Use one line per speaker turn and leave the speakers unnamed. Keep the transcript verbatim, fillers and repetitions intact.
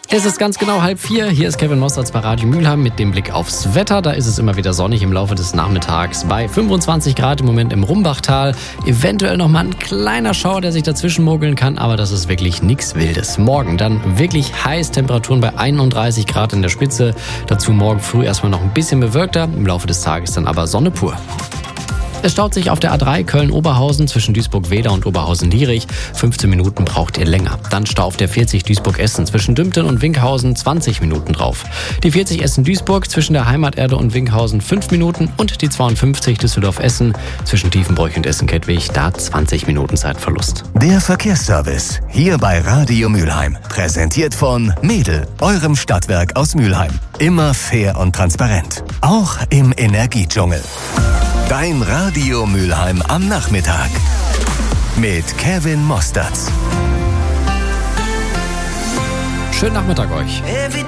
Es ist ganz genau halb vier. Hier ist Kevin Mossertz bei Radio Mülheim mit dem Blick aufs Wetter. Da ist es immer wieder sonnig im Laufe des Nachmittags. Bei fünfundzwanzig Grad im Moment im Rumbachtal. Eventuell noch mal ein kleiner Schauer, der sich dazwischen mogeln kann. Aber das ist wirklich nichts Wildes. Morgen dann wirklich heiß. Temperaturen bei einunddreißig Grad in der Spitze. Dazu morgen früh erstmal noch ein bisschen bewölkter. Im Laufe des Tages dann aber Sonne pur. Es staut sich auf der A drei Köln-Oberhausen zwischen Duisburg-Wedau und Oberhausen-Lierich. fünfzehn Minuten braucht ihr länger. Dann Stau auf der vierzig Duisburg-Essen zwischen Dümpten und Winkhausen zwanzig Minuten drauf. Die vierzig Essen-Duisburg zwischen der Heimaterde und Winkhausen fünf Minuten und die zweiundfünfzig Düsseldorf-Essen zwischen Tiefenbräuch und Essen-Kettwig, da zwanzig Minuten Zeitverlust.
Der Verkehrsservice hier bei Radio Mülheim. Präsentiert von Mädel, eurem Stadtwerk aus Mülheim. Immer fair und transparent. Auch im Energiedschungel. Dein Radio Mülheim am Nachmittag mit Kevin Mossertz.
Schönen Nachmittag euch.
Every